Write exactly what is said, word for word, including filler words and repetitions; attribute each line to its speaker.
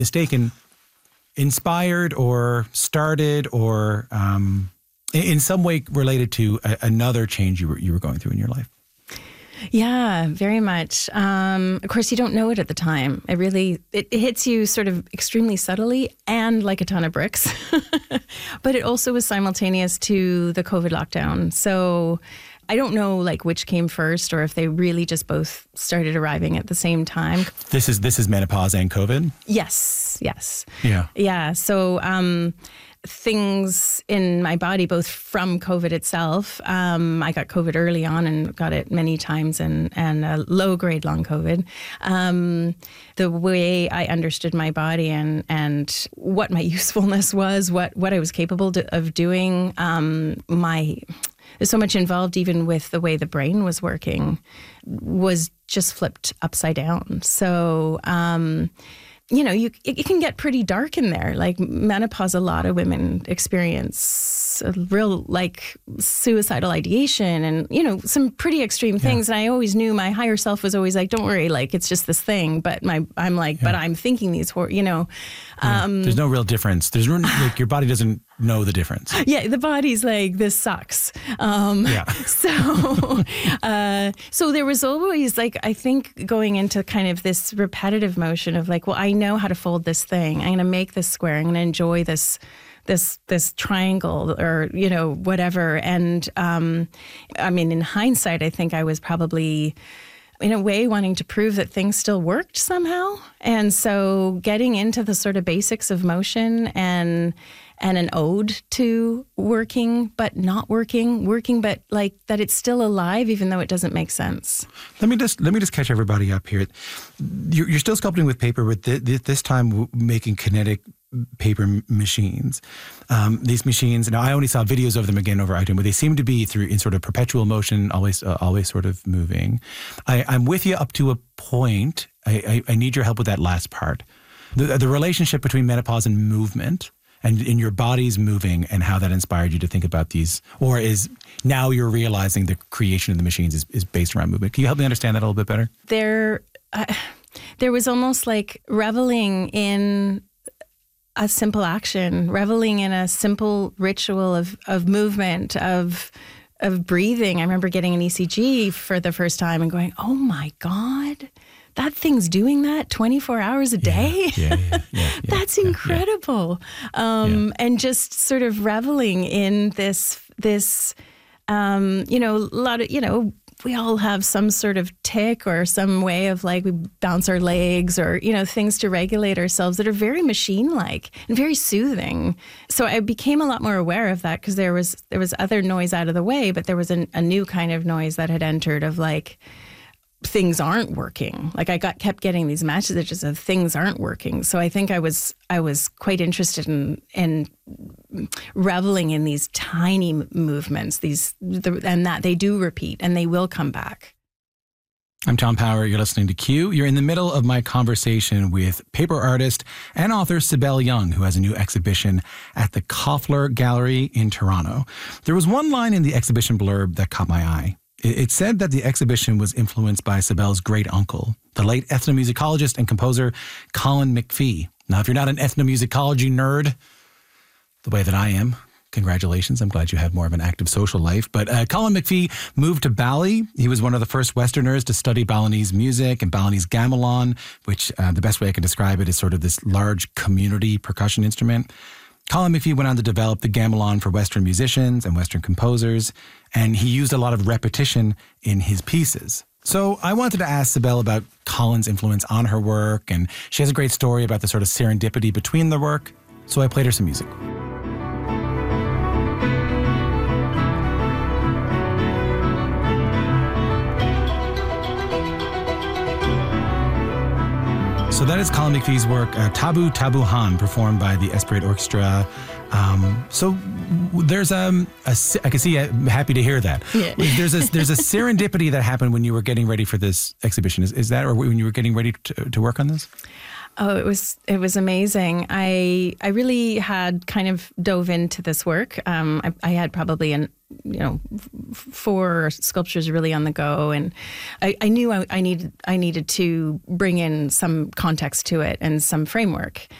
Speaker 1: mistaken, inspired or started or um, in, in some way related to a, another change you were you were going through in your life?
Speaker 2: Yeah, very much. Um, of course, you don't know it at the time. It really, it, it hits you sort of extremely subtly and like a ton of bricks. But it also was simultaneous to the COVID lockdown. So I don't know like which came first or if they really just both started arriving at the same time.
Speaker 1: This is this is menopause and COVID?
Speaker 2: Yes, yes.
Speaker 1: Yeah.
Speaker 2: Yeah. So um, things in my body, both from COVID itself, um, I got COVID early on and got it many times and, and a low grade long COVID. Um, the way I understood my body and, and what my usefulness was, what, what I was capable to, of doing, um, my... There's so much involved even with the way the brain was working, was just flipped upside down. So, um, you know, you it, it can get pretty dark in there. Like menopause, a lot of women experience a real like suicidal ideation and, you know, some pretty extreme things. Yeah. And I always knew my higher self was always like, don't worry, like it's just this thing. But my I'm like, yeah. but I'm thinking these, hor- you know.
Speaker 1: Yeah.
Speaker 2: Um,
Speaker 1: There's no real difference. There's no, like your body doesn't know the difference.
Speaker 2: Yeah, the body's like, this sucks. Um,
Speaker 1: yeah.
Speaker 2: So, uh, so there was always like, I think going into kind of this repetitive motion of like, well, I know how to fold this thing. I'm going to make this square. I'm going to enjoy this, this, this triangle or, you know, whatever. And, um, I mean, in hindsight, I think I was probably in a way wanting to prove that things still worked somehow. And so getting into the sort of basics of motion and, and an ode to working, but not working, working, but like that it's still alive, even though it doesn't make sense.
Speaker 1: Let me just let me just catch everybody up here. You're, you're still sculpting with paper, but th- th- this time making kinetic paper m- machines. Um, these machines. Now, I only saw videos of them again over iTunes, but they seem to be through in sort of perpetual motion, always uh, always sort of moving. I, I'm with you up to a point. I, I, I need your help with that last part. The, the relationship between menopause and movement. And in your body's moving and how that inspired you to think about these, or is now you're realizing the creation of the machines is, is based around movement. Can you help me understand that a little bit better?
Speaker 2: There, uh, there was almost like reveling in a simple action, reveling in a simple ritual of, of movement, of of breathing. I remember getting an E C G for the first time and going, oh my God, that thing's doing that twenty-four hours a day?
Speaker 1: Yeah, yeah, yeah, yeah, yeah
Speaker 2: That's
Speaker 1: yeah,
Speaker 2: incredible.
Speaker 1: Yeah.
Speaker 2: Um,
Speaker 1: yeah.
Speaker 2: And just sort of reveling in this, this um, you know, a lot of, you know, we all have some sort of tick or some way of like we bounce our legs or, you know, things to regulate ourselves that are very machine-like and very soothing. So I became a lot more aware of that because there was there was other noise out of the way, but there was an, a new kind of noise that had entered of like, things aren't working. Like I got kept getting these messages of things aren't working. So I think I was I was quite interested in in reveling in these tiny movements, these the, and that they do repeat and they will come back.
Speaker 1: I'm Tom Power. You're listening to Q. You're in the middle of my conversation with paper artist and author Sibel Young, who has a new exhibition at the Koffler Gallery in Toronto. There was one line in the exhibition blurb that caught my eye. It said that the exhibition was influenced by Sibel's great uncle, the late ethnomusicologist and composer Colin McPhee. Now, if you're not an ethnomusicology nerd, the way that I am, congratulations. I'm glad you have more of an active social life. But uh, Colin McPhee moved to Bali. He was one of the first Westerners to study Balinese music and Balinese gamelan, which uh, the best way I can describe it is sort of this large community percussion instrument. Colin McPhee went on to develop the gamelan for Western musicians and Western composers, and he used a lot of repetition in his pieces. So I wanted to ask Sibel about Colin's influence on her work, and she has a great story about the sort of serendipity between the work, so I played her some music. So that is Colin McPhee's work, uh, Tabu Tabuhan, performed by the Esperate Orchestra. Um, so there's um, a, I can see, I'm happy to hear that.
Speaker 2: Yeah.
Speaker 1: There's a there's a serendipity that happened when you were getting ready for this exhibition. Is, is that, or when you were getting ready to, to work on this?
Speaker 2: Oh, it was it was amazing. I I really had kind of dove into this work. Um, I, I had probably an you know, f- four sculptures really on the go, and I, I knew I, I needed I needed to bring in some context to it and some framework.